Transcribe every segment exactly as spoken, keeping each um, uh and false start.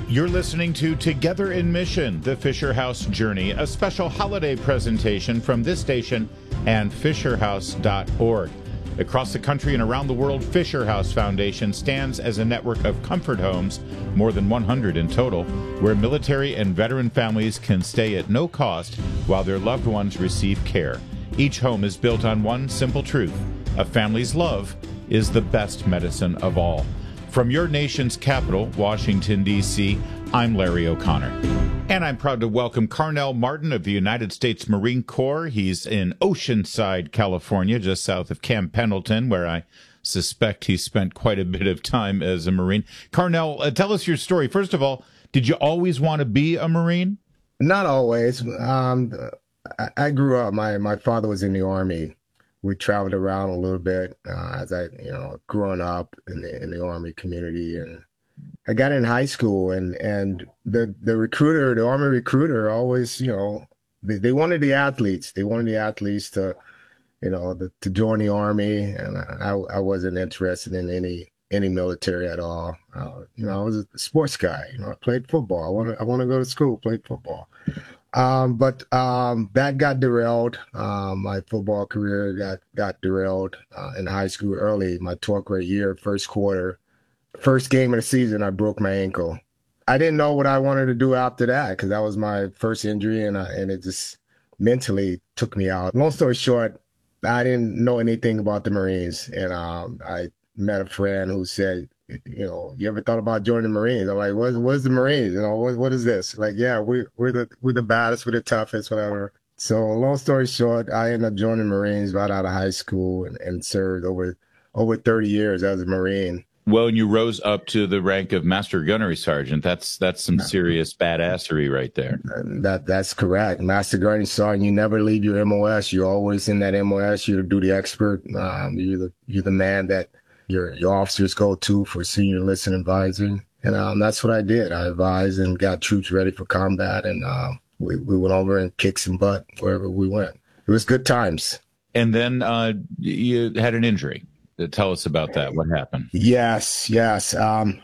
You're listening to Together in Mission, the Fisher House Journey, a special holiday presentation from this station and fisher house dot org. Across the country and around the world, Fisher House Foundation stands as a network of comfort homes, more than one hundred in total, where military and veteran families can stay at no cost while their loved ones receive care. Each home is built on one simple truth: a family's love is the best medicine of all. From your nation's capital, Washington, D C, I'm Larry O'Connor. And I'm proud to welcome Carnell Martin of the United States Marine Corps. He's in Oceanside, California, just south of Camp Pendleton, where I suspect he spent quite a bit of time as a Marine. Carnell, uh, tell us your story. First of all, did you always want to be a Marine? Not always. Um, I, I grew up, my, my father was in the Army. We traveled around a little bit uh, as I, you know, growing up in the in the Army community, and I got in high school, and and the the recruiter, the Army recruiter, always, you know, they, they wanted the athletes, they wanted the athletes to, you know, the, to join the Army, and I I wasn't interested in any any military at all. Uh, you know, I was a sports guy. You know, I played football. I want to I want to go to school, played football. Um, but um, that got derailed. Um, my football career got got derailed uh, in high school early. My twelfth grade year, first quarter, first game of the season, I broke my ankle. I didn't know what I wanted to do after that because that was my first injury, and I, and it just mentally took me out. Long story short, I didn't know anything about the Marines, and um, I met a friend who said, you know, you ever thought about joining the Marines? I'm like, what, what's the Marines? You know, what, what is this? Like, yeah, we, we're the we're the baddest, we're the toughest, whatever. So long story short, I ended up joining the Marines right out of high school and, and served over over thirty years as a Marine. Well, and you rose up to the rank of Master Gunnery Sergeant. That's that's some serious badassery right there. That That's correct. Master Gunnery Sergeant, you never leave your M O S. You're always in that M O S. You're the duty expert. Um, you're the you're the man that your your officers go to for senior enlisted advising. And um, that's what I did. I advised and got troops ready for combat, and uh, we, we went over and kicked some butt wherever we went. It was good times. And then uh, you had an injury. Tell us about that. What happened? Yes, yes. Um,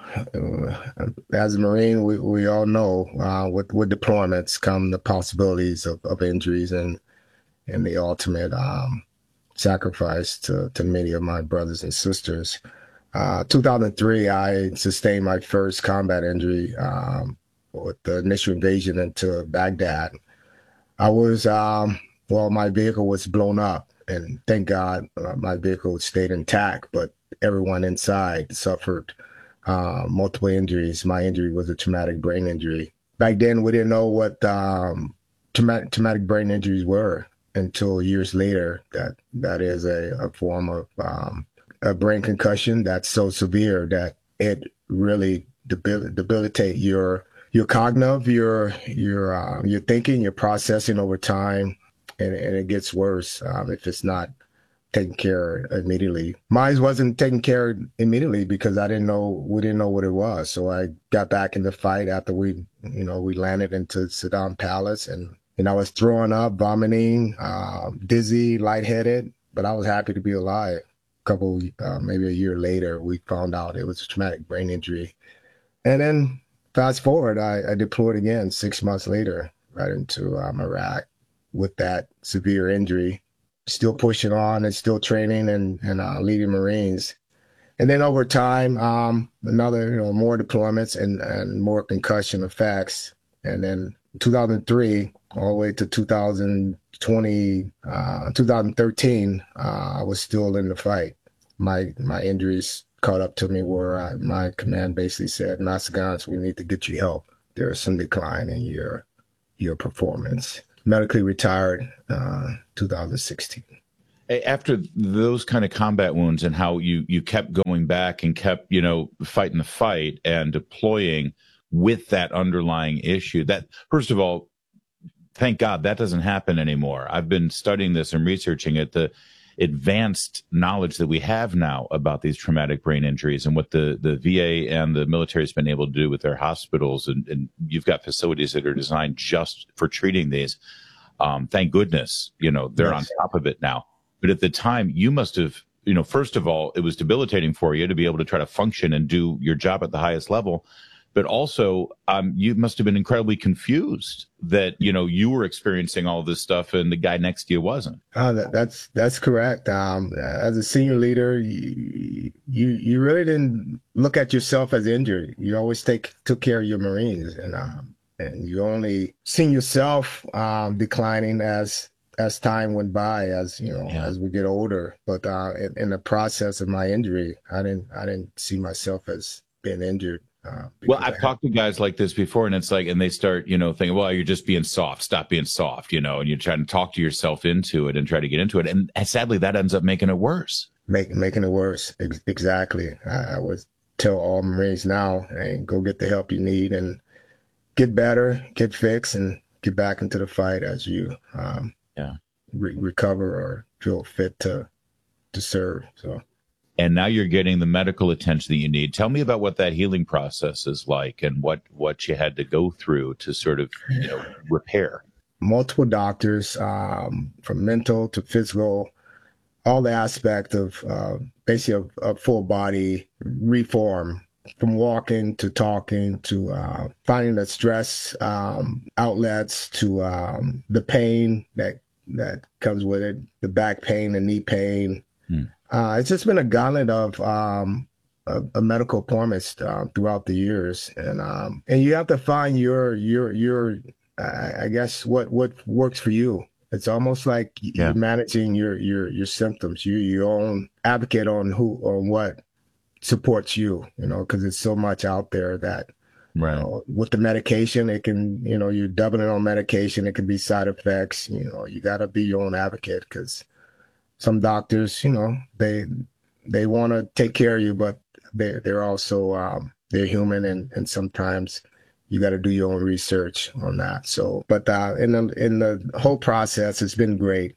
as a Marine, we, we all know uh, with, with deployments come the possibilities of, of injuries and, and the ultimate um sacrifice to, to many of my brothers and sisters. Uh, two thousand three, I sustained my first combat injury um, with the initial invasion into Baghdad. I was, um, well, my vehicle was blown up, and thank God uh, my vehicle stayed intact, but everyone inside suffered uh, multiple injuries. My injury was a traumatic brain injury. Back then, we didn't know what um, traumatic, traumatic brain injuries were until years later. That that is a, a form of um, a brain concussion that's so severe that it really debil- debilitate your your cognitive, your your uh, your thinking, your processing over time, and, and it gets worse um, if it's not taken care of immediately. Mine wasn't taken care of immediately because I didn't know we didn't know what it was. So I got back in the fight after we you know we landed into Saddam Palace, and And I was throwing up, vomiting, uh, dizzy, lightheaded, but I was happy to be alive. A couple, uh, maybe a year later, we found out it was a traumatic brain injury. And then fast forward, I, I deployed again six months later, right into um, Iraq with that severe injury, still pushing on and still training and, and uh, leading Marines. And then over time, um, another, you know, more deployments and, and more concussion effects. And then two thousand three, all the way to two thousand twenty, uh, two thousand thirteen, uh, I was still in the fight. My my injuries caught up to me where I, my command basically said, Master Gans, we need to get you help. There is some decline in your your performance. Medically retired uh, two thousand sixteen. After those kind of combat wounds and how you, you kept going back and kept, you know, fighting the fight and deploying with that underlying issue, that, first of all, thank God that doesn't happen anymore. I've been studying this and researching it, the advanced knowledge that we have now about these traumatic brain injuries and what the, the V A and the military has been able to do with their hospitals. And, and you've got facilities that are designed just for treating these. Um, thank goodness, you know, they're yes. on top of it now. But at the time, you must have, you know, first of all, it was debilitating for you to be able to try to function and do your job at the highest level. but also um, you must have been incredibly confused that, you know, you were experiencing all this stuff and the guy next to you wasn't. Uh, that, that's that's correct. Um, as a senior leader, you, you you really didn't look at yourself as injured. You always take took care of your Marines, and um, and you only seen yourself um, declining as as time went by, as you know, yeah. as we get older. But uh, in, in the process of my injury, I didn't I didn't see myself as being injured. Uh, well, I've talked to guys like this before, and it's like, and they start, you know, thinking, well, you're just being soft. Stop being soft, you know, and you're trying to talk to yourself into it and try to get into it. And, and sadly, that ends up making it worse. Make, making it worse. Ex- exactly. I, I would tell all Marines now, hey, go get the help you need and get better, get fixed, and get back into the fight as you um, yeah. re- recover or feel fit to to serve. So. And now you're getting the medical attention that you need. Tell me about what that healing process is like and what, what you had to go through to sort of, you know, repair. Multiple doctors, um, from mental to physical, all the aspect of uh, basically a, a full body reform, from walking to talking to uh, finding the stress um, outlets to um, the pain that that comes with it, the back pain, the knee pain. Hmm. Uh, it's just been a gauntlet of um, a, a medical appointments uh, throughout the years, and um, and you have to find your your your I guess what what works for you. It's almost like yeah. you're managing your your your symptoms. You your own advocate on who on what supports you. You know, because it's so much out there that right. You know, with the medication, it can you know you're doubling on medication. It can be side effects. You know, you got to be your own advocate because. Some doctors, you know, they they want to take care of you, but they they're also um, they're human, and, and sometimes you got to do your own research on that. So, but uh, in the in the whole process, it's been great.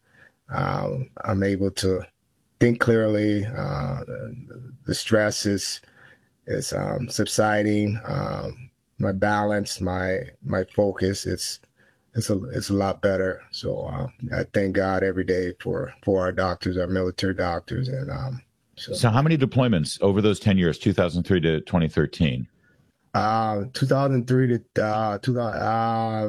Um, I'm able to think clearly. Uh, the, the stress is is um, subsiding. Um, my balance, my my focus, it's. It's a it's a lot better. So uh, I thank God every day for, for our doctors, our military doctors, and um. So, so how many deployments over those ten years, two thousand three to twenty thirteen? Uh, two thousand three to uh, two thousand uh,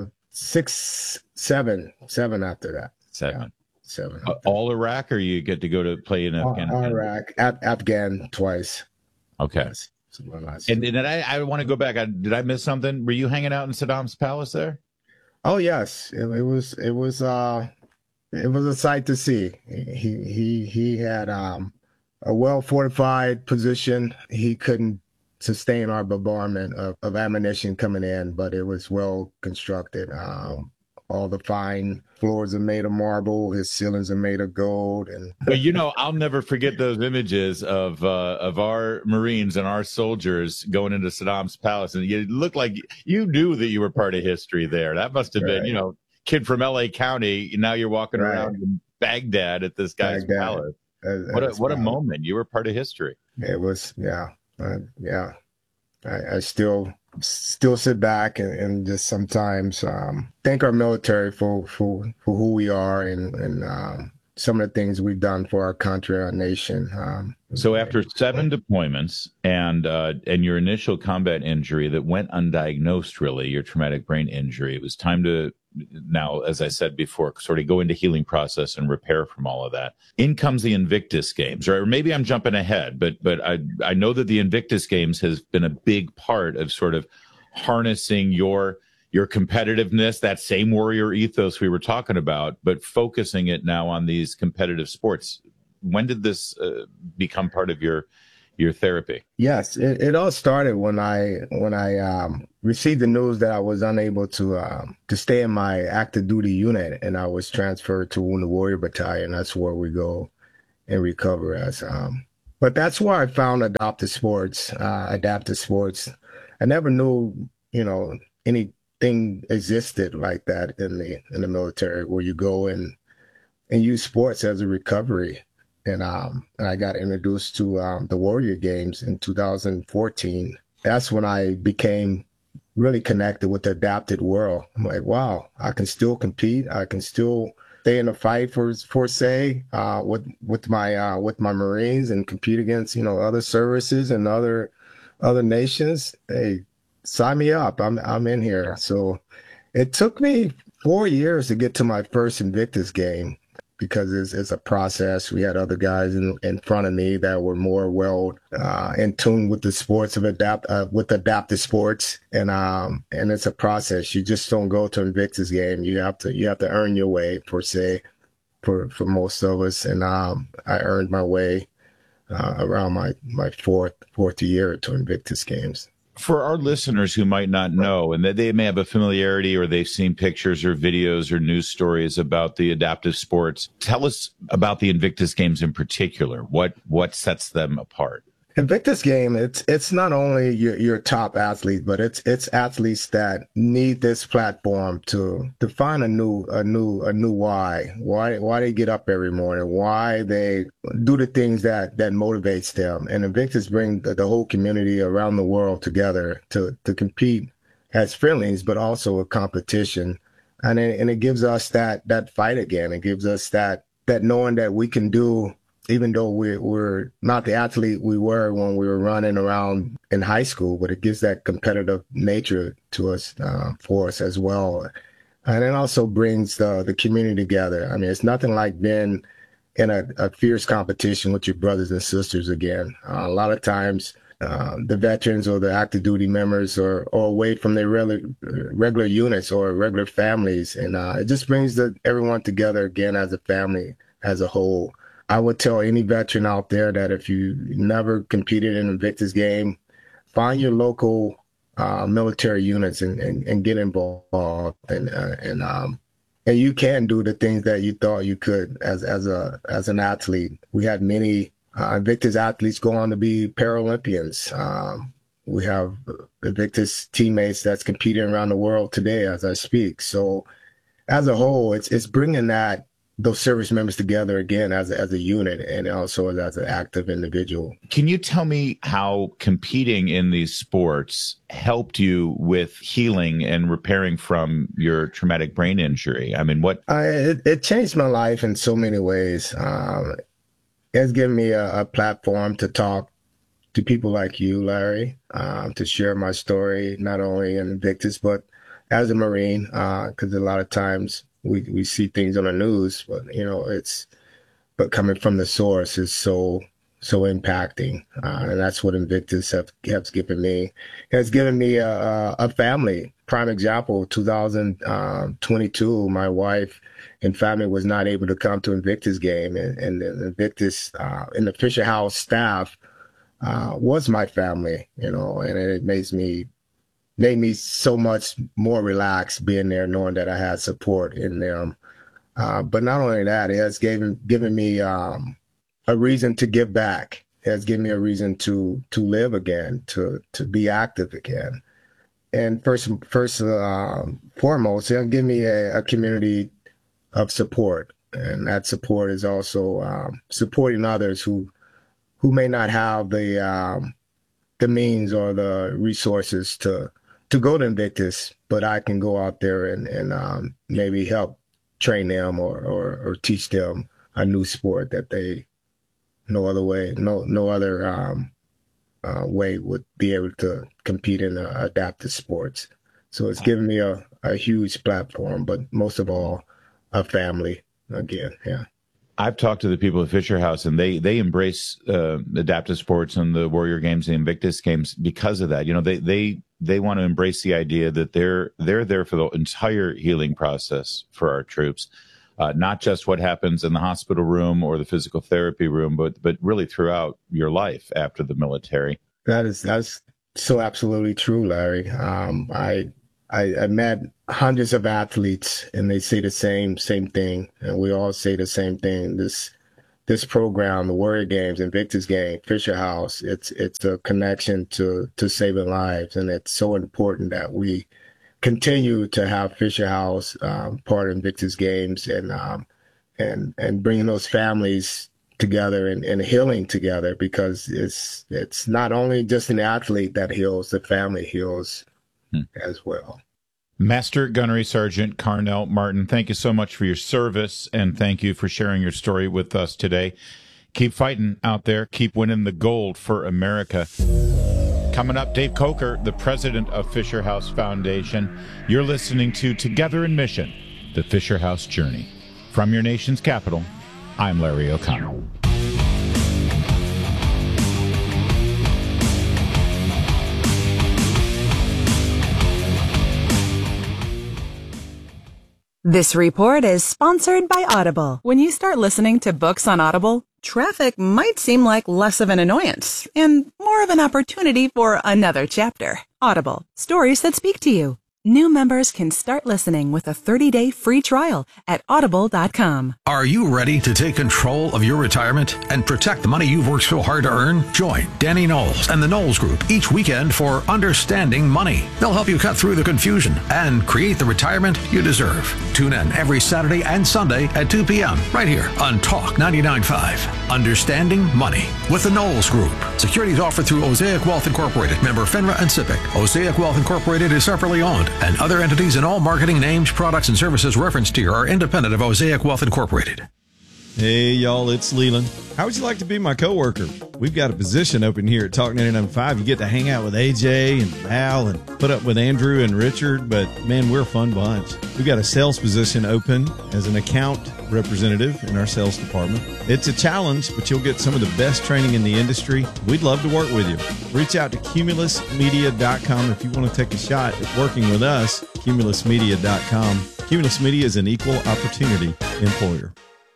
six, seven, seven after that. Seven, yeah, seven. Uh, all Iraq, or you get to go to play in Afghanistan? All Iraq, Af- Afghan twice. Okay. Twice. And, and I, I want to go back. I, did I miss something? Were you hanging out in Saddam's palace there? Oh yes, it, it was. It was. Uh, it was a sight to see. He he he had um, a well fortified position. He couldn't sustain our bombardment of, of ammunition coming in, but it was well constructed. Um, all the fine floors are made of marble. His ceilings are made of gold. And but you know, I'll never forget those images of uh, of our Marines and our soldiers going into Saddam's palace, and you looked like you knew that you were part of history there. That must have right. been, you know, kid from L A County. Now you're walking right. around in Baghdad at this guy's Baghdad. palace. That, what a what a moment! You were part of history. It was, yeah, uh, yeah. I, I still. still sit back and, and just sometimes um, thank our military for, for, for who we are and, and um, some of the things we've done for our country, our nation. Um, so after seven deployments and uh, and your initial combat injury that went undiagnosed, really, your traumatic brain injury, it was time to now, as I said before, sort of go into healing process and repair from all of that. In comes the Invictus Games, or maybe I'm jumping ahead, but but I I know that the Invictus Games has been a big part of sort of harnessing your your competitiveness, that same warrior ethos we were talking about, but focusing it now on these competitive sports. When did this uh, become part of your your therapy? Yes, it, it all started when I when I um, received the news that I was unable to um, to stay in my active duty unit, and I was transferred to Wounded Warrior Battalion. That's where we go and recover as. Um, but that's where I found adopted sports, uh, adaptive sports. I never knew, you know, anything existed like that in the in the military where you go and and use sports as a recovery. And um, and I got introduced to um, the Warrior Games in two thousand fourteen. That's when I became really connected with the adapted world. I'm like, wow, I can still compete. I can still stay in a fight for for say uh, with with my uh, with my Marines and compete against you know other services and other other nations. Hey, sign me up. I'm I'm in here. So it took me four years to get to my first Invictus game because it's, it's a process. We had other guys in, in front of me that were more well uh, in tune with the sports of adapt uh, with adaptive sports, and um and it's a process. You just don't go to Invictus game. You have to you have to earn your way, per se, for for most of us. And um I earned my way uh, around my my fourth fourth year to Invictus games. For our listeners who might not know, and that they may have a familiarity or they've seen pictures or videos or news stories about the adaptive sports, tell us about the Invictus games in particular. What what sets them apart? Invictus game, it's it's not only your, your top athletes, but it's it's athletes that need this platform to to find a new a new a new why why why they get up every morning, why they do the things that that motivates them. And Invictus bring the, the whole community around the world together to to compete as friendlies, but also a competition. And it, and it gives us that that fight again. It gives us that that knowing that we can do. Even though we're, we're not the athlete we were when we were running around in high school, but it gives that competitive nature to us, uh, for us as well. And it also brings the, the community together. I mean, it's nothing like being in a, a fierce competition with your brothers and sisters again. Uh, a lot of times, uh, the veterans or the active duty members are, are away from their regular, regular units or regular families. And uh, it just brings the, everyone together again as a family, as a whole. I would tell any veteran out there that if you never competed in an Invictus game, find your local uh, military units and, and, and get involved. And uh, and um and you can do the things that you thought you could as as a as an athlete. We had many uh, Invictus athletes go on to be Paralympians. Um, we have Invictus teammates that's competing around the world today as I speak. So as a whole, it's it's bringing that. Those service members together again as a, as a unit and also as, as an active individual. Can you tell me how competing in these sports helped you with healing and repairing from your traumatic brain injury? I mean, what? Uh, it, it changed my life in so many ways. Um, it's given me a, a platform to talk to people like you, Larry, um, to share my story, not only in Invictus, but as a Marine, because uh, a lot of times We, we see things on the news, but, you know, it's, but coming from the source is so, so impacting. Uh, and that's what Invictus have, has given me. It has given me a, a family. Prime example, two thousand twenty-two, my wife and family was not able to come to Invictus game. And, and the Invictus, uh, and the Fisher House staff uh, was my family, you know, and it makes me, made me so much more relaxed being there, knowing that I had support in them. Uh, but not only that, it has given given me um, a reason to give back. It has given me a reason to to live again, to to be active again. And first, first uh, foremost, it has given me a, a community of support, and that support is also um, supporting others who who may not have the um, the means or the resources to. to go to Invictus, but I can go out there and, and um, maybe help train them or, or, or teach them a new sport that they no other way, no no other um, uh, way would be able to compete in uh, adaptive sports. So it's given me a, a huge platform, but most of all, a family again, yeah. I've talked to the people at Fisher House, and they they embrace uh, adaptive sports and the Warrior Games, the Invictus Games, because of that. You know, they they they want to embrace the idea that they're they're there for the entire healing process for our troops, uh, not just what happens in the hospital room or the physical therapy room, but but really throughout your life after the military. That is that's so absolutely true, Larry. Um, I. I, I met hundreds of athletes, and they say the same same thing, and we all say the same thing. This this program, the Warrior Games, Invictus Game, Fisher House, it's it's a connection to to saving lives, and it's so important that we continue to have Fisher House um, part of Invictus Games, and um, and and bringing those families together and, and healing together, because it's it's not only just an athlete that heals, the family heals. Hmm. As well. Master Gunnery Sergeant Carnell Martin, thank you so much for your service, and thank you for sharing your story with us today. Keep fighting out there. Keep winning the gold for America. Coming up, Dave Coker, the president of Fisher House Foundation. You're listening to Together in Mission, the Fisher House Journey. From your nation's capital, I'm Larry O'Connor. This report is sponsored by Audible. When you start listening to books on Audible, traffic might seem like less of an annoyance and more of an opportunity for another chapter. Audible, stories that speak to you. New members can start listening with a thirty-day free trial at audible dot com. Are you ready to take control of your retirement and protect the money you've worked so hard to earn? Join Danny Knowles and the Knowles Group each weekend for Understanding Money. They'll help you cut through the confusion and create the retirement you deserve. Tune in every Saturday and Sunday at two p.m. right here on Talk ninety-nine point five. Understanding Money with the Knowles Group. Securities offered through Osaic Wealth Incorporated, member FINRA and SIPC. Osaic Wealth Incorporated is separately owned, and other entities and all marketing names, products, and services referenced here are independent of Osaic Wealth Incorporated. Hey, y'all, it's Leland. How would you like to be my coworker? We've got a position open here at Talk ninety-nine point five. You get to hang out with A J and Al and put up with Andrew and Richard, but man, we're a fun bunch. We've got a sales position open as an account representative in our sales department. It's a challenge, but you'll get some of the best training in the industry. We'd love to work with you. Reach out to cumulus media dot com if you want to take a shot at working with us, cumulus media dot com. Cumulus Media is an equal opportunity employer.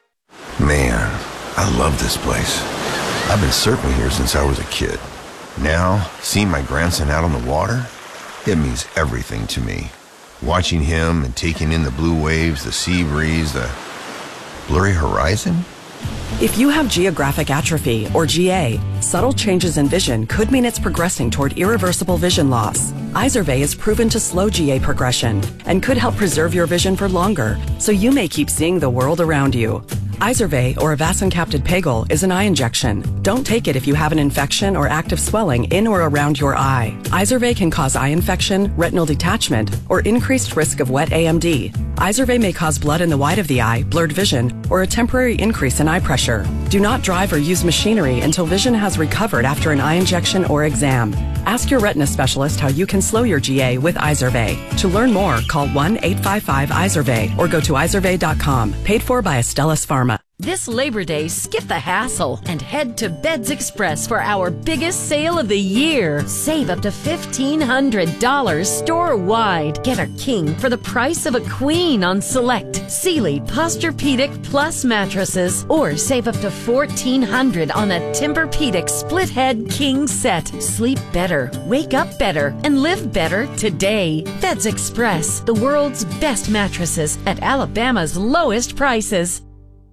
Man, I love this place. I've been surfing here since I was a kid. Now, seeing my grandson out on the water, it means everything to me. Watching him and taking in the blue waves, the sea breeze, the blurry horizon. If you have geographic atrophy, or G A, subtle changes in vision could mean it's progressing toward irreversible vision loss. Izervay is proven to slow G A progression and could help preserve your vision for longer, so you may keep seeing the world around you. Izervay, or avacincaptad pegol, is an eye injection. Don't take it if you have an infection or active swelling in or around your eye. Izervay can cause eye infection, retinal detachment, or increased risk of wet A M D. Izervay may cause blood in the white of the eye, blurred vision, or a temporary increase in eye pressure. Do not drive or use machinery until vision has recovered after an eye injection or exam. Ask your retina specialist how you can slow your G A with Izervay. To learn more, call one eight five five Izervay or go to izervay dot com. Paid for by Astellas Pharma. This Labor Day, skip the hassle and head to Beds Express for our biggest sale of the year. Save up to fifteen hundred dollars store-wide. Get a king for the price of a queen on select Sealy Posturepedic Plus mattresses, or save up to fourteen hundred dollars on a Tempur-Pedic split head king set. Sleep better, wake up better, and live better today. Beds Express, the world's best mattresses at Alabama's lowest prices.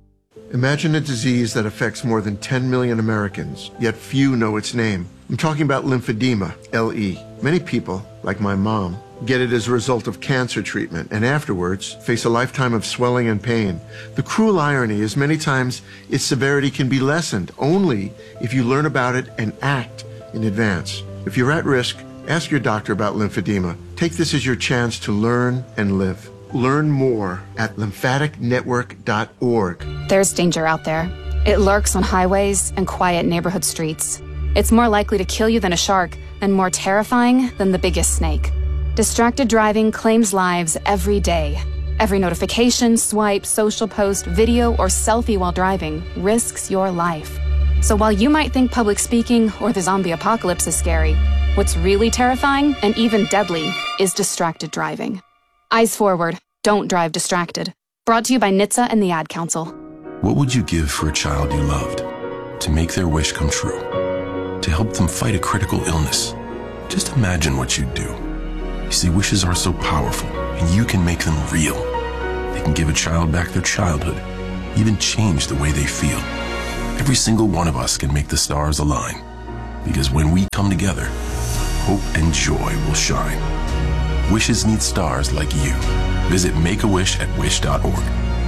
Imagine a disease that affects more than ten million Americans, yet few know its name. I'm talking about lymphedema, L E. Many people, like my mom, get it as a result of cancer treatment and afterwards face a lifetime of swelling and pain. The cruel irony is many times its severity can be lessened only if you learn about it and act in advance. If you're at risk, ask your doctor about lymphedema. Take this as your chance to learn and live. Learn more at lymphatic network dot org. There's danger out there. It lurks on highways and quiet neighborhood streets. It's more likely to kill you than a shark, and more terrifying than the biggest snake. Distracted driving claims lives every day. Every notification, swipe, social post, video, or selfie while driving risks your life. So while you might think public speaking or the zombie apocalypse is scary, what's really terrifying and even deadly is distracted driving. Eyes forward. Don't drive distracted. Brought to you by N H T S A and the Ad Council. What would you give for a child you loved? To make their wish come true? To help them fight a critical illness? Just imagine what you'd do. You see, wishes are so powerful, and you can make them real. They can give a child back their childhood, even change the way they feel. Every single one of us can make the stars align, because when we come together, hope and joy will shine. Wishes need stars like you. Visit Make a Wish at wish dot org.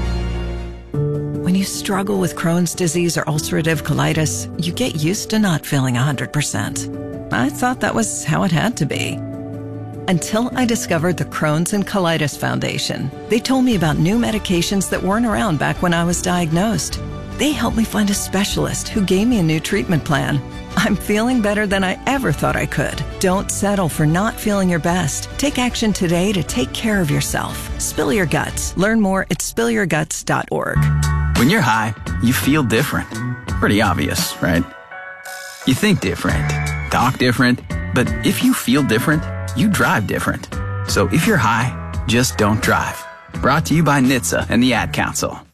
When you struggle with Crohn's disease or ulcerative colitis, you get used to not feeling one hundred percent. I thought that was how it had to be. Until I discovered the Crohn's and Colitis Foundation. They told me about new medications that weren't around back when I was diagnosed. They helped me find a specialist who gave me a new treatment plan. I'm feeling better than I ever thought I could. Don't settle for not feeling your best. Take action today to take care of yourself. Spill your guts. Learn more at spill your guts dot org. When you're high, you feel different. Pretty obvious, right? You think different, talk different, but if you feel different, you drive different. So if you're high, just don't drive. Brought to you by N H T S A and the Ad Council.